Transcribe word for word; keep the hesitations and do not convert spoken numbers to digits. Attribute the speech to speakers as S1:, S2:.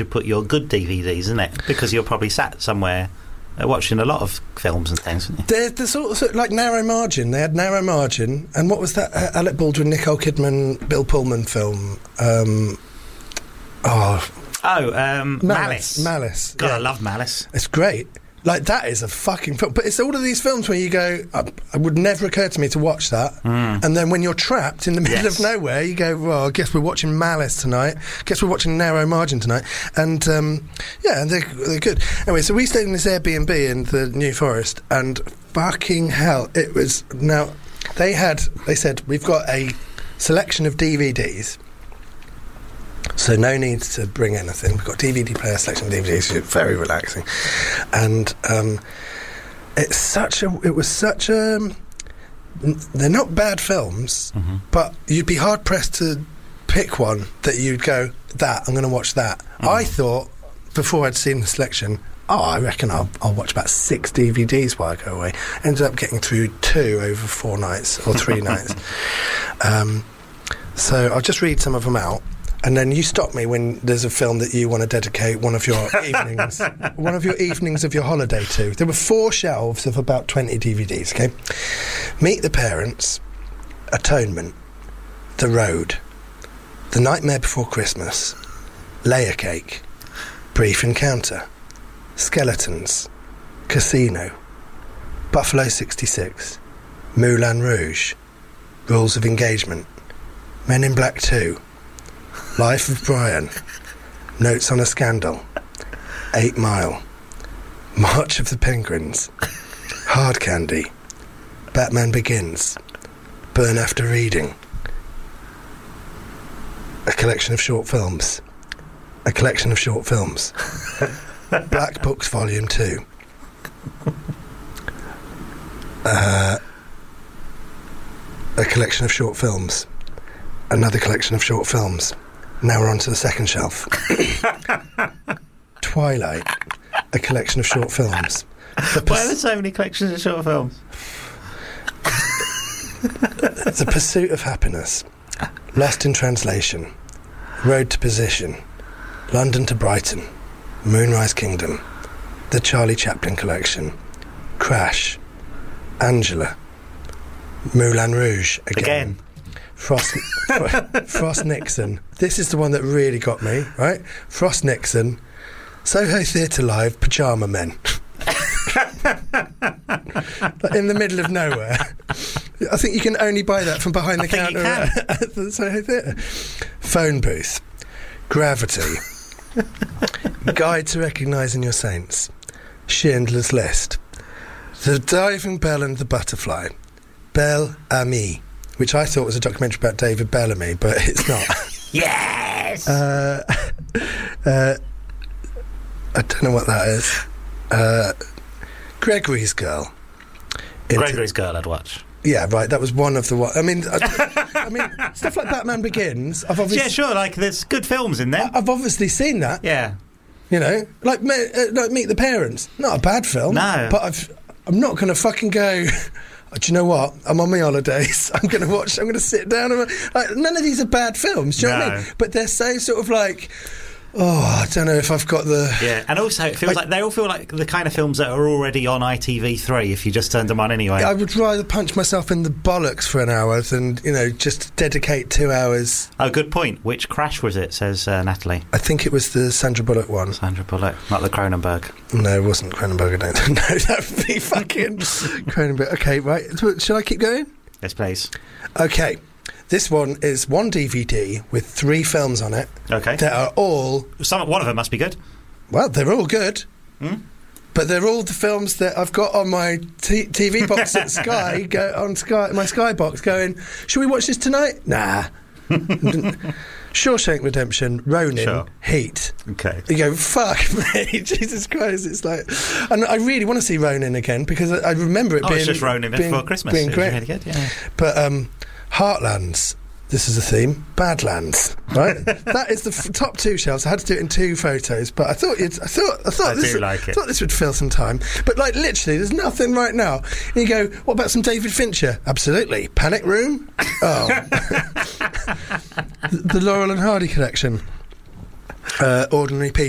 S1: should put your good D V Ds, isn't it? Because you're probably sat somewhere uh, watching a lot of films and things, aren't you?
S2: They're, they're sort of, sort of like Narrow Margin. They had Narrow Margin, and what was that uh, Alec Baldwin, Nicole Kidman, Bill Pullman film? Um, oh,
S1: oh, um, Malice.
S2: Malice. Malice.
S1: God,
S2: yeah.
S1: I love Malice.
S2: It's great. Like, that is a fucking film. But it's all of these films where you go, uh, it would never occur to me to watch that.
S1: Mm.
S2: And then when you're trapped in the middle
S1: Yes.
S2: of nowhere, you go, well, I guess we're watching Malice tonight. Guess we're watching Narrow Margin tonight. And, um, yeah, and they're, they're good. Anyway, so we stayed in this Airbnb in the New Forest, and fucking hell, it was... Now, they had... They said, we've got a selection of D V Ds... So no need to bring anything. We've got D V D player, selection of D V Ds. It's very relaxing, and um, it's such a. It was such a. They're not bad films,
S1: mm-hmm.
S2: but you'd be hard pressed to pick one that you'd go, that I'm going to watch that. Mm-hmm. I thought before I'd seen the selection, oh, I reckon I'll, I'll watch about six D V Ds while I go away. Ended up getting through two over four nights or three nights. Um, so I'll just read some of them out. And then you stop me when there's a film that you want to dedicate one of your evenings, one of your evenings of your holiday to. There were four shelves of about twenty D V Ds, okay? Meet the Parents, Atonement, The Road, The Nightmare Before Christmas, Layer Cake, Brief Encounter, Skeletons, Casino, Buffalo sixty-six, Moulin Rouge, Rules of Engagement, Men in Black two, Life of Brian, Notes on a Scandal, Eight Mile, March of the Penguins, Hard Candy, Batman Begins, Burn After Reading, A Collection of Short Films, A Collection of Short Films, Black Books Volume two, uh, A Collection of Short Films, Another Collection of Short Films. Now we're on to the second shelf. Twilight, A Collection of Short Films. The
S1: Why are there so many collections of short films?
S2: The Pursuit of Happiness, Lost in Translation, Road to Position, London to Brighton, Moonrise Kingdom, The Charlie Chaplin Collection, Crash, Angela, Moulin Rouge again.
S1: Again.
S2: Frost, Frost Nixon. This is the one that really got me, right? Frost Nixon, Soho Theatre Live, Pyjama Men. Like in the middle of nowhere. I think you can only buy that from behind the
S1: I think
S2: counter
S1: you can.
S2: at the Soho Theatre. Phone Booth, Gravity, Guide to Recognising Your Saints, Schindler's List, The Diving Bell and the Butterfly, Belle Amie, which I thought was a documentary about David Bellamy, but it's not.
S1: Yes!
S2: Uh, uh, I don't know what that is. Uh, Gregory's Girl. Into-
S1: Gregory's Girl I'd watch.
S2: Yeah, right, that was one of the... One, I mean, I, I mean, stuff like Batman Begins, I've obviously...
S1: Yeah, sure, like there's good films in there.
S2: I've obviously seen that.
S1: Yeah.
S2: You know, like, uh, like Meet the Parents. Not a bad film.
S1: No.
S2: But I've, I'm not going to fucking go... Do you know what? I'm on my holidays. I'm going to watch. I'm going to sit down. And, like, none of these are bad films. Do you know what I
S1: No.
S2: mean? But they're so sort of like, oh, I don't know if I've got the.
S1: Yeah, and also it feels
S2: I-
S1: like they all feel like the kind of films that are already on I T V three if you just turned them on anyway.
S2: I would rather punch myself in the bollocks for an hour than, you know, just dedicate two hours.
S1: Oh, good point. Which Crash was it, says uh, Natalie.
S2: I think it was the Sandra Bullock one.
S1: Sandra Bullock, not the Cronenberg.
S2: No, it wasn't Cronenberg. I don't know. That would be fucking Cronenberg. Okay, right. Shall I keep going?
S1: Yes, please.
S2: Okay. This one is one D V D with three films on it.
S1: Okay.
S2: That are all...
S1: Some, one of them must be good.
S2: Well, they're all good.
S1: Hmm?
S2: But they're all the films that I've got on my t- TV box at Sky, go, on Sky, my Sky box, going, should we watch this tonight? Nah. Shawshank Redemption, Ronin,
S1: Sure.
S2: Heat.
S1: Okay.
S2: You go, fuck me, Jesus Christ, it's like... And I really want to see Ronin again, because I, I remember it
S1: Oh,
S2: being...
S1: it's just Ronin
S2: being,
S1: before Christmas.
S2: being
S1: It was
S2: great.
S1: really good, yeah.
S2: But um, Heartlands, this is a theme, Badlands, right? That is the f- top two shelves. I had to do it in two photos, but I thought you'd, I thought I thought
S1: I
S2: this
S1: do like it.
S2: thought this would fill some time. But like literally, there's nothing right now. And you go, what about some David Fincher? Absolutely. Panic Room. Oh, the Laurel and Hardy collection. Uh, Ordinary People.